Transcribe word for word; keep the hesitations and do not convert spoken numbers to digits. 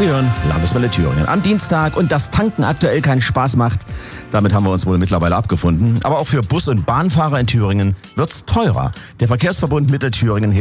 Sie hören Landeswelle Thüringen am Dienstag und dass Tanken aktuell keinen Spaß macht, damit haben wir uns wohl mittlerweile abgefunden. Aber auch für Bus- und Bahnfahrer in Thüringen wird's teurer. Der Verkehrsverbund Mittelthüringen